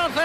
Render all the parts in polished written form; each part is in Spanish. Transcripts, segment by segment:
hace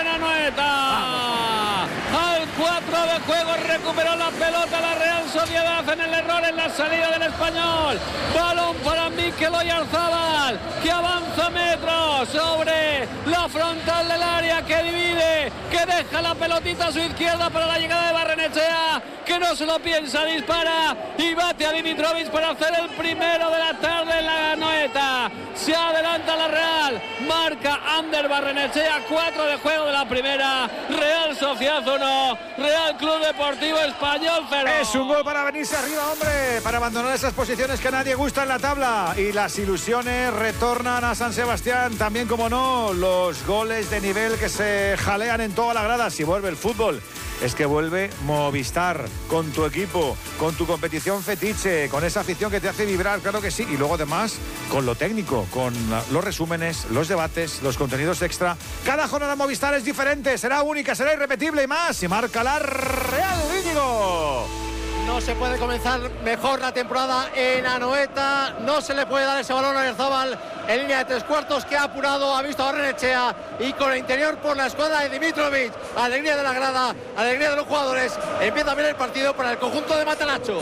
Anoeta. Al 4 de juego recuperó la pelota la Real Sociedad en el error en la salida del Español. Balón para Mikel Oyarzabal, que avanza metros sobre la frontal del área, que divide, que deja la pelotita a su izquierda para la llegada de Barrenechea, que no se lo piensa, dispara y bate a Dimitrovic para hacer el primero de la tarde en la Anoeta. Se adelanta la Real, marca Ander Barrenechea, 4 de juego de la primera. Real Sociedad 1, Real Club Deportivo Español 0. Es un gol para venirse arriba, hombre, para abandonar esas posiciones que a nadie gusta en la tabla. Y las ilusiones retornan a San Sebastián, también, como no, los goles de nivel que se jalean en toda la grada. Si vuelve el fútbol, es que vuelve Movistar, con tu equipo, con tu competición fetiche, con esa afición que te hace vibrar, claro que sí. Y luego además con lo técnico, con los resúmenes, los debates, los contenidos extra. Cada jornada Movistar es diferente, será única, será irrepetible y más. Y marca la Real, Íñigo. No se puede comenzar mejor la temporada en Anoeta. No se le puede dar ese balón a Oyarzabal en línea de tres cuartos, que ha apurado, ha visto a Barrenechea y con el interior por la escuadra de Dimitrovic. Alegría de la grada, alegría de los jugadores. Empieza bien el partido para el conjunto de Matanacho.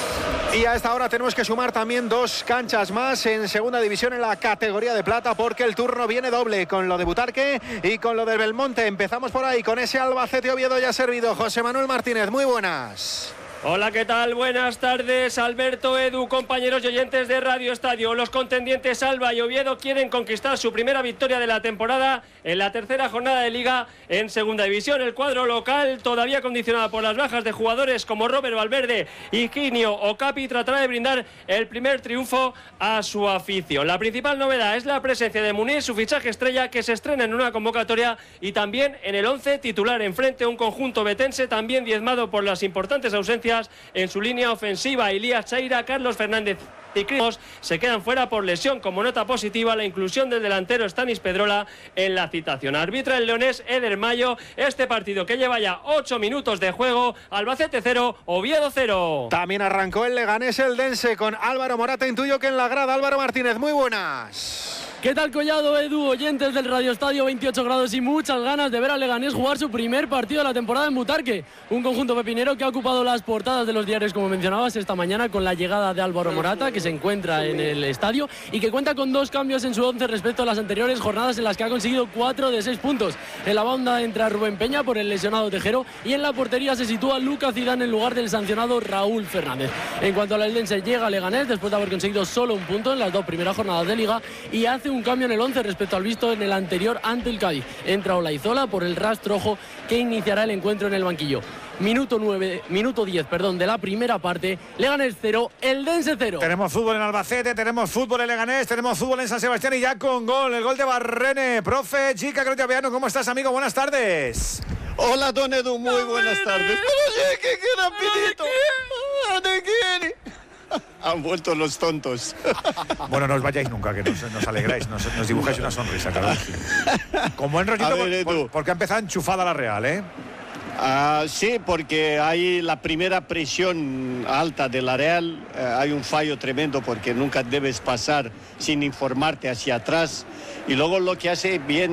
Y a esta hora tenemos que sumar también 2 canchas más en segunda división en la categoría de plata, porque el turno viene doble con lo de Butarque y con lo del Belmonte. Empezamos por ahí con ese Albacete Oviedo ya servido. José Manuel Martínez, muy buenas. Hola, ¿qué tal? Buenas tardes, Alberto, Edu, compañeros y oyentes de Radio Estadio. Los contendientes Alba y Oviedo quieren conquistar su primera victoria de la temporada en la tercera jornada de Liga en Segunda División. El cuadro local, todavía condicionado por las bajas de jugadores como Robert Valverde, Higinio o Capi, tratará de brindar el primer triunfo a su afición. La principal novedad es la presencia de Munir, su fichaje estrella, que se estrena en una convocatoria y también en el 11 titular, enfrente a un conjunto betense también diezmado por las importantes ausencias en su línea ofensiva. Elías Chaira, Carlos Fernández y Cris se quedan fuera por lesión. Como nota positiva, la inclusión del delantero Stanis Pedrola en la citación. Arbitra el leonés Eder Mayo este partido, que lleva ya 8 minutos de juego. Albacete 0, Oviedo 0. También arrancó el Leganés Eldense con Álvaro Morata. Intuyo que en la grada. Álvaro Martínez, muy buenas. ¿Qué tal, Collado, Edu, oyentes del Radio Estadio? 28 grados y muchas ganas de ver al Leganés jugar su primer partido de la temporada en Butarque. Un conjunto pepinero que ha ocupado las portadas de los diarios, como mencionabas, esta mañana con la llegada de Álvaro Morata, que se encuentra en el estadio y que cuenta con 2 cambios en su 11 respecto a las anteriores jornadas, en las que ha conseguido 4 de 6 puntos. En la banda entra Rubén Peña por el lesionado Tejero, y en la portería se sitúa Lucas Zidane en lugar del sancionado Raúl Fernández. En cuanto al Eldense, llega Leganés después de haber conseguido solo un punto en las 2 primeras jornadas de Liga y hace un cambio en el 11 respecto al visto en el anterior ante el Cádiz. Entra Olaizola por el rastrojo, que iniciará el encuentro en el banquillo. Minuto 10 de la primera parte. Leganés 0, Eldense 0. Tenemos fútbol en Albacete, tenemos fútbol en Leganés, tenemos fútbol en San Sebastián, y ya con gol, el gol de Barrene. Profe Chica Crotiapiano, ¿cómo estás, amigo? Buenas tardes. Hola, don Edu, muy buenas tardes. Oye, qué rapidito. ¿De quién? Han vuelto los tontos. Bueno, no os vayáis nunca, que nos alegráis, nos dibujáis una sonrisa, claro. Con buen rollito, porque ha empezado enchufada la Real, ¿eh? Sí, porque hay la primera presión alta de la Real. Hay un fallo tremendo, porque nunca debes pasar sin informarte hacia atrás. Y luego lo que hace bien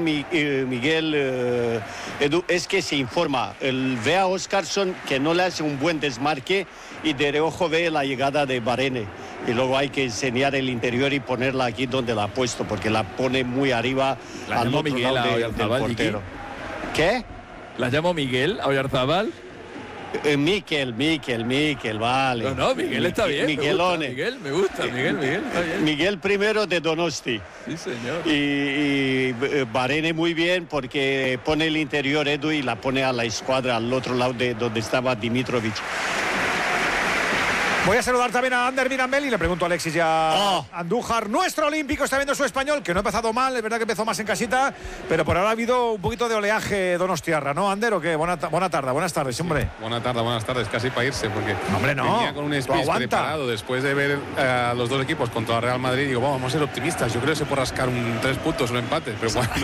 Miguel Edu es que se informa. Ve a Óscarson, que no le hace un buen desmarque, y de reojo ve la llegada de Barrene. Y luego hay que enseñar el interior y ponerla aquí donde la ha puesto, porque la pone muy arriba al otro Miguel lado del portero. ¿Qué? ¿La llamo Miguel a Oyarzabal? Miquel, vale. No, Miguel está bien. Miguelone. Me gusta, Miguel está bien. Miguel primero de Donosti. Sí, señor. Y Barrene muy bien, porque pone el interior, Edu, y la pone a la escuadra al otro lado de donde estaba Dimitrovic. Voy a saludar también a Ander Mirambel y le pregunto a Alexis y a Andújar. Nuestro olímpico está viendo su Español, que no ha empezado mal, es verdad que empezó más en casita, pero por ahora ha habido un poquito de oleaje donostiarra, ¿no, Ander? ¿O qué? Buenas tardes, hombre. Buenas tardes, casi para irse, porque hombre, no, venía con un speech preparado después de ver a los dos equipos contra el Real Madrid. Digo, vamos a ser optimistas, yo creo que se puede rascar 3 puntos, un empate, pero bueno.